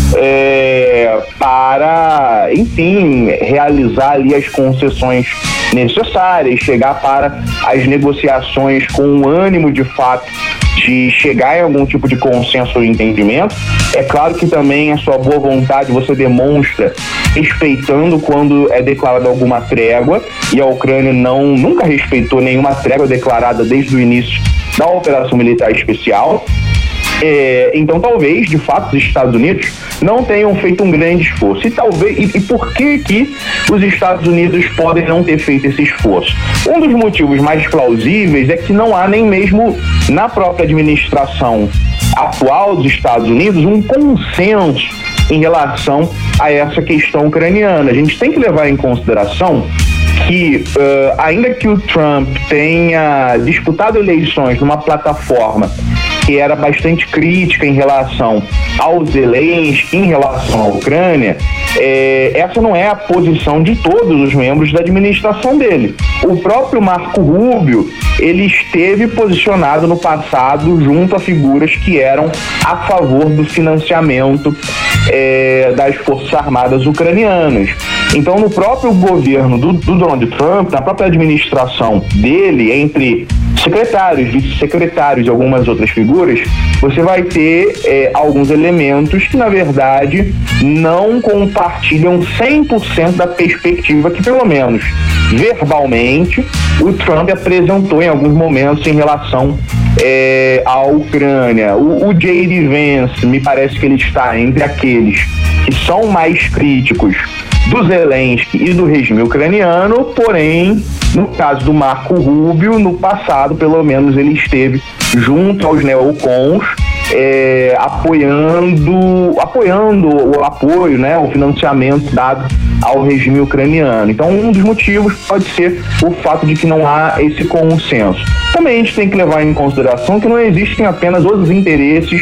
é, para, enfim, realizar ali as concessões necessárias, chegar para as negociações com um ânimo de fato de chegar em algum tipo de consenso ou entendimento. É claro que também a sua boa vontade você demonstra respeitando quando é declarada alguma trégua, e a Ucrânia não, nunca respeitou nenhuma trégua declarada desde o início da operação militar especial. É, então talvez, de fato, os Estados Unidos não tenham feito um grande esforço. E talvez, e, e por que que os Estados Unidos podem não ter feito esse esforço? Um dos motivos mais plausíveis é que não há nem mesmo na própria administração atual dos Estados Unidos um consenso em relação a essa questão ucraniana. A gente tem que levar em consideração que, uh, ainda que o Trump tenha disputado eleições numa plataforma que era bastante crítica em relação ao Zelensky, em relação à Ucrânia, é, essa não é a posição de todos os membros da administração dele. O próprio Marco Rubio, ele esteve posicionado no passado junto a figuras que eram a favor do financiamento é, das Forças Armadas ucranianas. Então, no próprio governo do, do Donald Trump, na própria administração dele, entre secretários, vice-secretários e algumas outras figuras, você vai ter é, alguns elementos que, na verdade, não compartilham cem por cento da perspectiva que, pelo menos verbalmente, o Trump apresentou em alguns momentos em relação é, à Ucrânia. O, o J D Vance, me parece que ele está entre aqueles que são mais críticos do Zelensky e do regime ucraniano, porém, no caso do Marco Rubio, no passado, pelo menos, ele esteve junto aos neocons, é, apoiando, apoiando o apoio, né, o financiamento dado ao regime ucraniano. Então, um dos motivos pode ser o fato de que não há esse consenso. Também a gente tem que levar em consideração que não existem apenas os interesses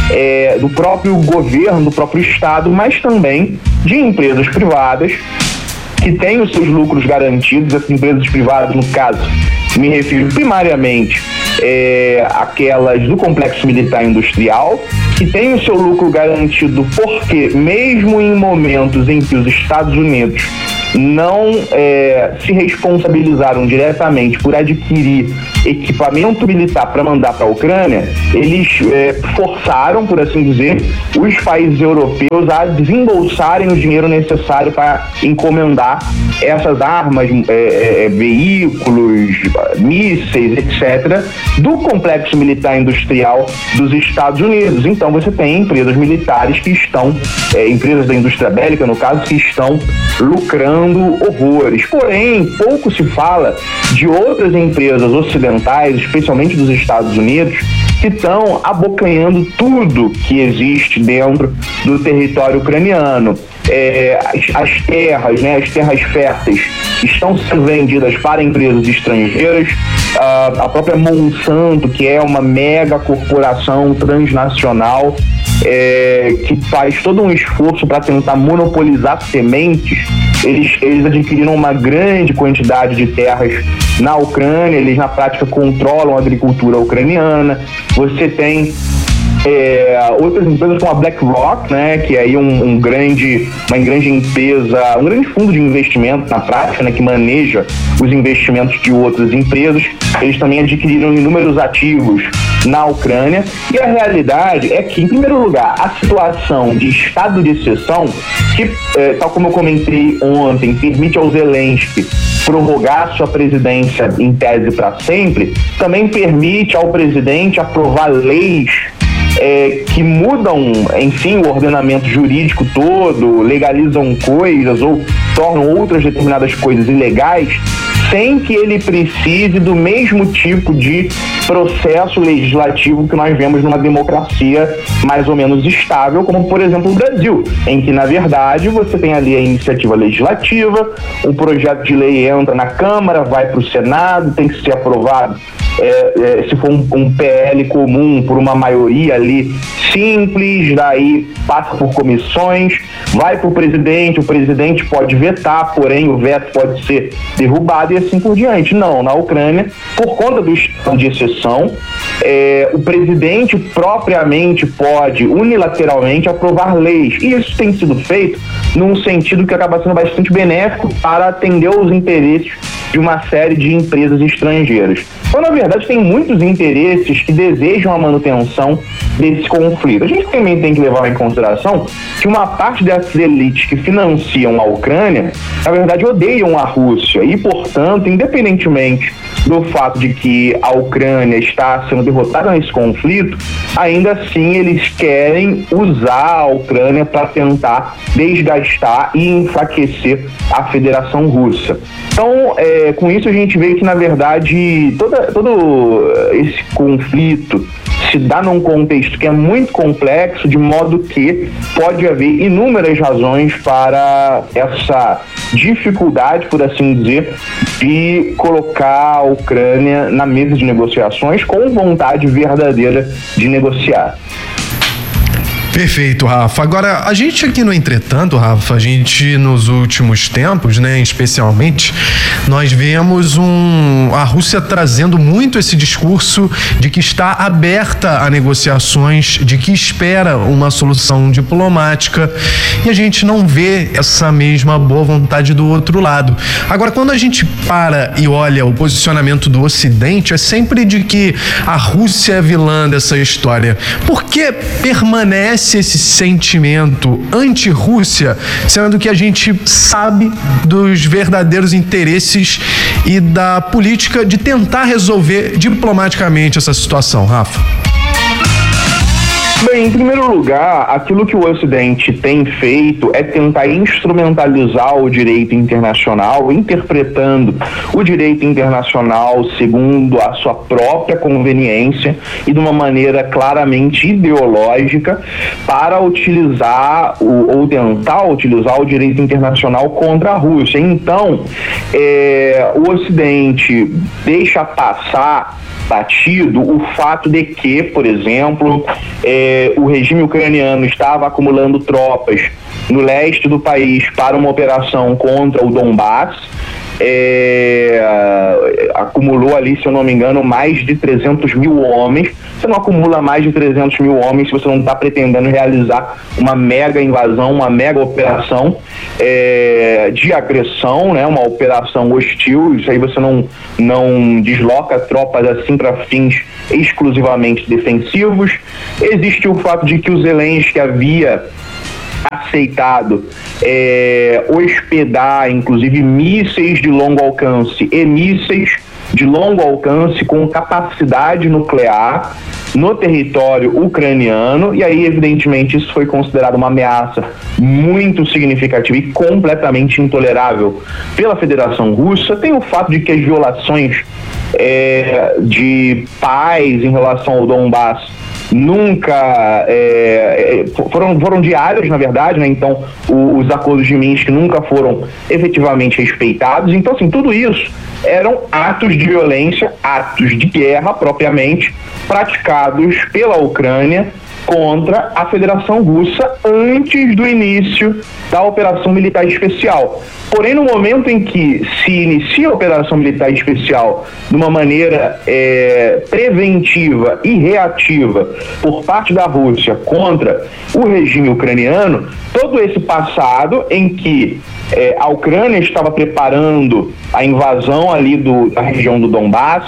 É, do próprio governo, do próprio Estado, mas também de empresas privadas que têm os seus lucros garantidos. Essas empresas privadas, no caso, me refiro primariamente é, aquelas do complexo militar industrial, que têm o seu lucro garantido porque, mesmo em momentos em que os Estados Unidos não é, se responsabilizaram diretamente por adquirir equipamento militar para mandar para a Ucrânia, eles é, forçaram, por assim dizer, os países europeus a desembolsarem o dinheiro necessário para encomendar essas armas, é, é, veículos, mísseis, etcétera, do complexo militar industrial dos Estados Unidos. Então você tem empresas militares que estão, é, empresas da indústria bélica, no caso, que estão lucrando horrores. Porém, pouco se fala de outras empresas ocidentais, especialmente dos Estados Unidos, que estão abocanhando tudo que existe dentro do território ucraniano. É, as, as terras, né, as terras férteis estão sendo vendidas para empresas estrangeiras. Ah, a própria Monsanto, que é uma mega corporação transnacional, é, que faz todo um esforço para tentar monopolizar sementes, eles, eles adquiriram uma grande quantidade de terras na Ucrânia, eles na prática controlam a agricultura ucraniana. Você tem É, outras empresas como a BlackRock, né, que é aí um, um grande, uma grande empresa, um grande fundo de investimento na prática, né, que maneja os investimentos de outras empresas. Eles também adquiriram inúmeros ativos na Ucrânia, e a realidade é que, em primeiro lugar, a situação de estado de exceção, que, é, tal como eu comentei ontem, permite ao Zelensky prorrogar sua presidência em tese para sempre, também permite ao presidente aprovar leis É, que mudam, enfim, o ordenamento jurídico todo, legalizam coisas ou tornam outras determinadas coisas ilegais, sem que ele precise do mesmo tipo de processo legislativo que nós vemos numa democracia mais ou menos estável, como, por exemplo, o Brasil, em que, na verdade, você tem ali a iniciativa legislativa, um projeto de lei entra na Câmara, vai para o Senado, tem que ser aprovado. É, é, se for um, um P L comum por uma maioria ali simples, daí passa por comissões, vai para o presidente, o presidente pode vetar, porém o veto pode ser derrubado e assim por diante. Não, na Ucrânia, por conta do estado de exceção, é, o presidente propriamente pode unilateralmente aprovar leis, e isso tem sido feito num sentido que acaba sendo bastante benéfico para atender os interesses de uma série de empresas estrangeiras. Então, na verdade, tem muitos interesses que desejam a manutenção desse conflito. A gente também tem que levar em consideração que uma parte dessas elites que financiam a Ucrânia, na verdade, odeiam a Rússia e, portanto, independentemente do fato de que a Ucrânia está sendo derrotada nesse conflito, ainda assim eles querem usar a Ucrânia para tentar desgastar e enfraquecer a Federação Russa. Então, é, com isso a gente vê que, na verdade, toda, todo esse conflito se dá num contexto que é muito complexo, de modo que pode haver inúmeras razões para essa dificuldade, por assim dizer, de colocar a Ucrânia na mesa de negociações com vontade verdadeira de negociar. Perfeito, Rafa. Agora, a gente aqui no Entretanto, Rafa, a gente nos últimos tempos, né, especialmente, nós vemos um, a Rússia trazendo muito esse discurso de que está aberta a negociações, de que espera uma solução diplomática, e a gente não vê essa mesma boa vontade do outro lado. Agora, quando a gente para e olha o posicionamento do Ocidente, é sempre de que a Rússia é vilã dessa história. Por que permanece esse sentimento anti-Rússia, sendo que a gente sabe dos verdadeiros interesses e da política de tentar resolver diplomaticamente essa situação, Rafa? Bem, em primeiro lugar, aquilo que o Ocidente tem feito é tentar instrumentalizar o direito internacional, interpretando o direito internacional segundo a sua própria conveniência e de uma maneira claramente ideológica para utilizar o, ou tentar utilizar o direito internacional contra a Rússia. Então, é, o Ocidente deixa passar batido o fato de que, por exemplo, eh, o regime ucraniano estava acumulando tropas no leste do país para uma operação contra o Donbass. É, acumulou ali, se eu não me engano, mais de trezentos mil homens. Você não acumula mais de trezentos mil homens se você não está pretendendo realizar uma mega invasão, uma mega operação é, de agressão, né? Uma operação hostil. Isso aí você não, não desloca tropas assim para fins exclusivamente defensivos. Existe o fato de que o Zelensky havia aceitado é, hospedar, inclusive, mísseis de longo alcance e mísseis de longo alcance com capacidade nuclear no território ucraniano, e aí, evidentemente, isso foi considerado uma ameaça muito significativa e completamente intolerável pela Federação Russa. Tem o fato de que as violações é, de paz em relação ao Donbass nunca é, foram, foram diárias, na verdade, né? Então o, os acordos de Minsk nunca foram efetivamente respeitados. Então, assim, tudo isso eram atos de violência, atos de guerra propriamente praticados pela Ucrânia contra a Federação Russa antes do início da operação militar especial. Porém, no momento em que se inicia a operação militar especial de uma maneira é, preventiva e reativa por parte da Rússia contra o regime ucraniano, todo esse passado em que é, a Ucrânia estava preparando a invasão ali do, da região do Donbass,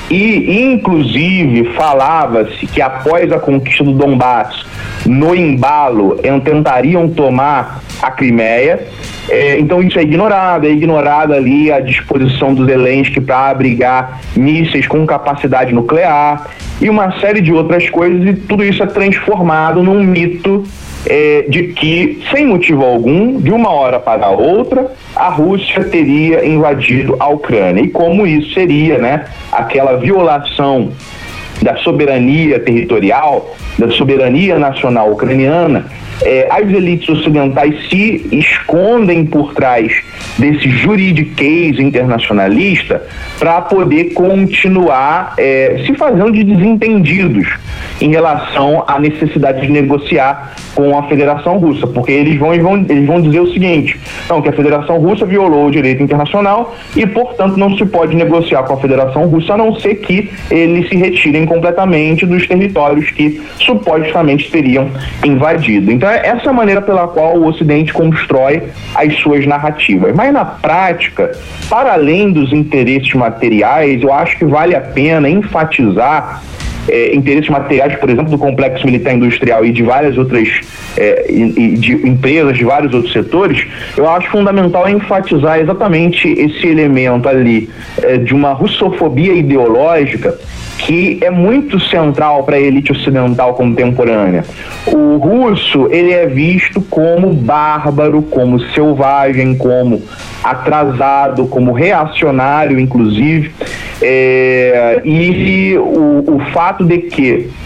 e inclusive falava-se que após a conquista do Donbass, no embalo, tentariam tomar a Crimeia. É, então isso é ignorado, é ignorada ali a disposição do Zelensky para abrigar mísseis com capacidade nuclear e uma série de outras coisas, e tudo isso é transformado num mito é, de que, sem motivo algum, de uma hora para a outra, a Rússia teria invadido a Ucrânia. E como isso seria, né, aquela violação da soberania territorial, da soberania nacional ucraniana, é, as elites ocidentais se escondem por trás desse juridiquês internacionalista para poder continuar é, se fazendo de desentendidos em relação à necessidade de negociar com a Federação Russa, porque eles vão, vão, eles vão dizer o seguinte: não, que a Federação Russa violou o direito internacional e, portanto, não se pode negociar com a Federação Russa a não ser que eles se retirem completamente dos territórios que supostamente teriam invadido. Então, é essa a maneira pela qual o Ocidente constrói as suas narrativas. Mas, na prática, para além dos interesses materiais, eu acho que vale a pena enfatizar É, interesses materiais, por exemplo, do complexo militar industrial e de várias outras é, e, e de empresas de vários outros setores. Eu acho fundamental enfatizar exatamente esse elemento ali é, de uma russofobia ideológica que é muito central para a elite ocidental contemporânea. O russo, ele é visto como bárbaro, como selvagem, como atrasado, como reacionário, inclusive, é, e o, o fato de que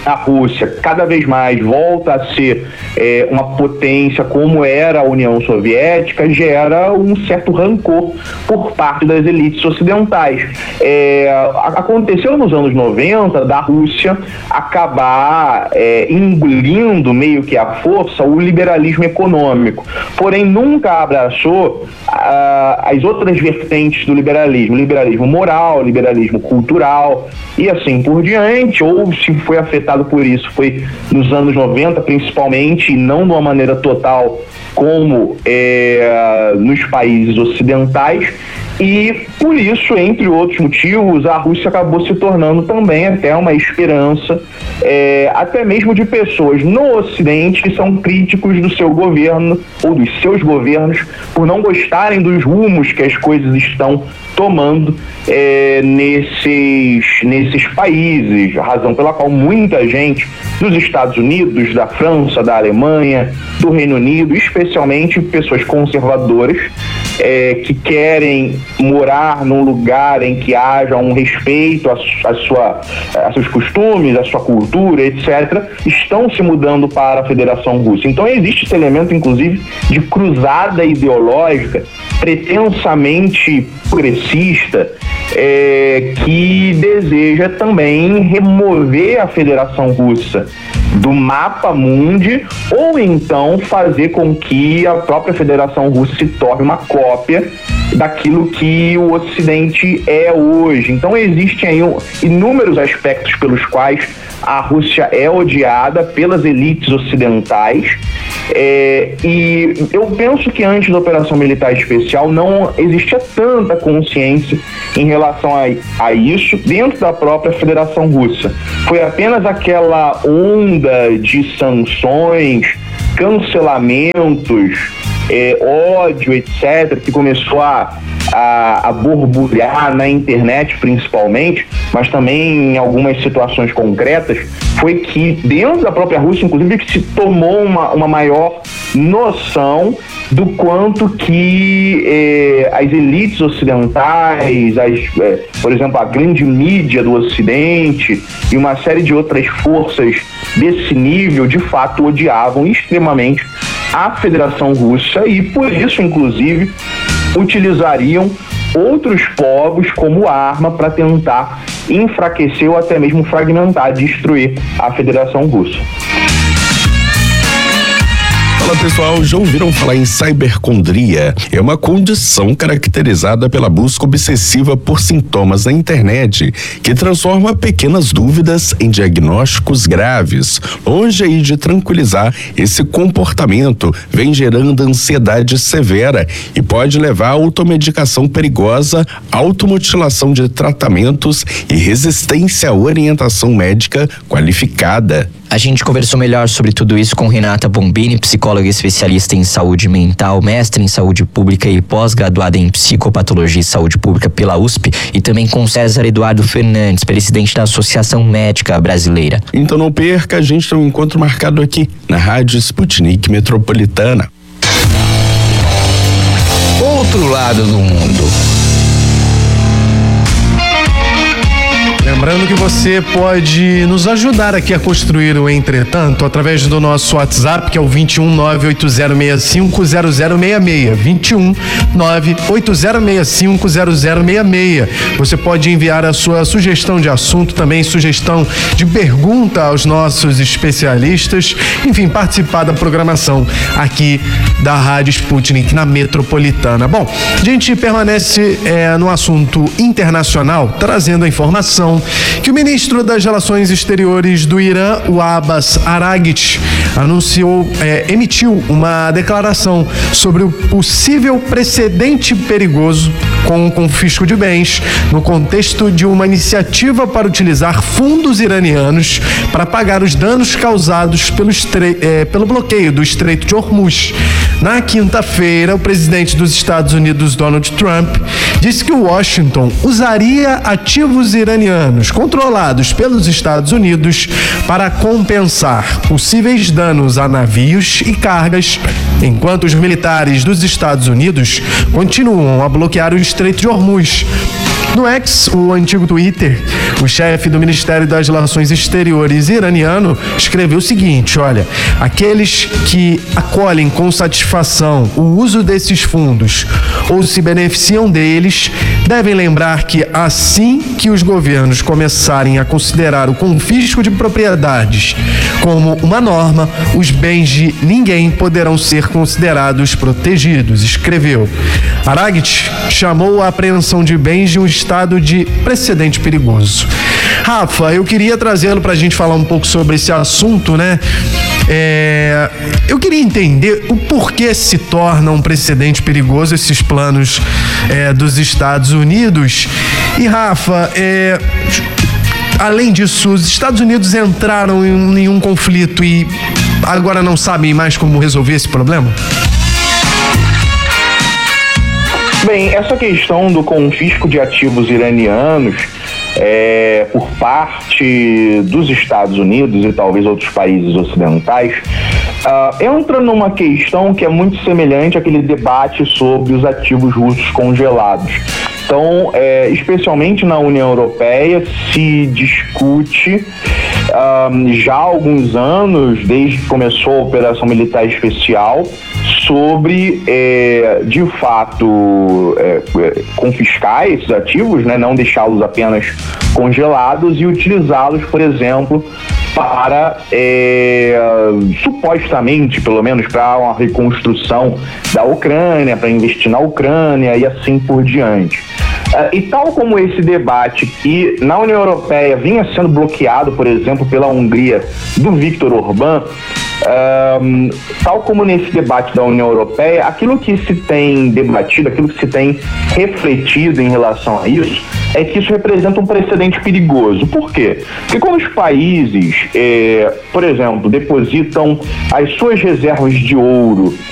a Rússia cada vez mais volta a ser é, uma potência como era a União Soviética, gera um certo rancor por parte das elites ocidentais. É, aconteceu nos anos noventa da Rússia acabar é, engolindo meio que à força o liberalismo econômico, porém nunca abraçou ah, as outras vertentes do liberalismo, liberalismo moral, liberalismo cultural e assim por diante, ou se foi afetado por isso foi nos anos noventa principalmente, e não de uma maneira total como é, nos países ocidentais, e por isso, entre outros motivos, a Rússia acabou se tornando também até uma esperança, é, até mesmo de pessoas no Ocidente que são críticos do seu governo ou dos seus governos por não gostarem dos rumos que as coisas estão tomando é, nesses, nesses países, razão pela qual muita gente dos Estados Unidos, da França, da Alemanha, do Reino Unido, especialmente pessoas conservadoras, é, que querem morar num lugar em que haja um respeito a, a, sua, a seus costumes, a sua cultura, etcétera, estão se mudando para a Federação Russa. Então existe esse elemento, inclusive, de cruzada ideológica pretensamente progressista, é, que deseja também remover a Federação Russa do mapa mundi, ou então fazer com que a própria Federação Russa se torne uma cópia daquilo que o Ocidente é hoje. Então existem aí inúmeros aspectos pelos quais a Rússia é odiada pelas elites ocidentais, é, e eu penso que antes da Operação Militar Especial não existia tanta consciência em relação a, a isso dentro da própria Federação Russa. Foi apenas aquela onda de sanções, cancelamentos, é, ódio, etcétera, que começou a, a, a borbulhar na internet principalmente, mas também em algumas situações concretas, foi que dentro da própria Rússia, inclusive, que se tomou uma, uma maior noção do quanto que eh, as elites ocidentais, as, eh, por exemplo, a grande mídia do Ocidente e uma série de outras forças desse nível, de fato, odiavam extremamente a Federação Russa e, por isso, inclusive, utilizariam outros povos como arma para tentar enfraquecer ou até mesmo fragmentar, destruir a Federação Russa. Fala pessoal, já ouviram falar em cibercondria? É uma condição caracterizada pela busca obsessiva por sintomas na internet, que transforma pequenas dúvidas em diagnósticos graves. Longe aí de tranquilizar, esse comportamento vem gerando ansiedade severa e pode levar a automedicação perigosa, automutilação de tratamentos e resistência à orientação médica qualificada. A gente conversou melhor sobre tudo isso com Renata Bombini, psicóloga especialista em saúde mental, mestre em saúde pública e pós-graduada em psicopatologia e saúde pública pela U S P, e também com César Eduardo Fernandes, presidente da Associação Médica Brasileira. Então não perca, a gente tem um encontro marcado aqui na Rádio Sputnik Metropolitana. Outro lado do mundo. Lembrando que você pode nos ajudar aqui a construir o Entretanto através do nosso WhatsApp, que é o vinte e um, nove oito zero seis cinco zero zero seis seis. vinte e um, nove oito zero seis cinco zero zero seis seis. Você pode enviar a sua sugestão de assunto, também sugestão de pergunta aos nossos especialistas, enfim, participar da programação aqui da Rádio Sputnik na Metropolitana. Bom, a gente permanece é, no assunto internacional, trazendo a informação que o ministro das Relações Exteriores do Irã, o Abbas Araghchi, anunciou, é, emitiu uma declaração sobre o possível precedente perigoso com o confisco de bens no contexto de uma iniciativa para utilizar fundos iranianos para pagar os danos causados pelo, estre... é, pelo bloqueio do Estreito de Hormuz. Na quinta-feira, o presidente dos Estados Unidos, Donald Trump, disse que Washington usaria ativos iranianos controlados pelos Estados Unidos para compensar possíveis danos a navios e cargas, enquanto os militares dos Estados Unidos continuam a bloquear o Estreito de Hormuz. No X, o antigo Twitter, o chefe do Ministério das Relações Exteriores iraniano escreveu o seguinte: olha, aqueles que acolhem com satisfação o uso desses fundos ou se beneficiam deles devem lembrar que assim que os governos começarem a considerar o confisco de propriedades como uma norma, os bens de ninguém poderão ser considerados protegidos, escreveu. Araghchi chamou a apreensão de bens de um estado de precedente perigoso. Rafa, eu queria trazê-lo para a gente falar um pouco sobre esse assunto, né? É, eu queria entender o porquê se torna um precedente perigoso esses planos é, dos Estados Unidos. E, Rafa, é, além disso, os Estados Unidos entraram em, em um conflito e agora não sabem mais como resolver esse problema? Bem, essa questão do confisco de ativos iranianos é, por parte dos Estados Unidos e talvez outros países ocidentais uh, entra numa questão que é muito semelhante àquele debate sobre os ativos russos congelados. Então, é, especialmente na União Europeia, se discute um, já há alguns anos, desde que começou a Operação Militar Especial, sobre, é, de fato, é, confiscar esses ativos, né, não deixá-los apenas congelados e utilizá-los, por exemplo, para, é, supostamente, pelo menos, para uma reconstrução da Ucrânia, para investir na Ucrânia e assim por diante. Uh, e tal como esse debate que na União Europeia vinha sendo bloqueado, por exemplo, pela Hungria do Viktor Orbán, uh, tal como nesse debate da União Europeia, aquilo que se tem debatido, aquilo que se tem refletido em relação a isso, é que isso representa um precedente perigoso. Por quê? Porque quando os países, eh, por exemplo, depositam as suas reservas de ouro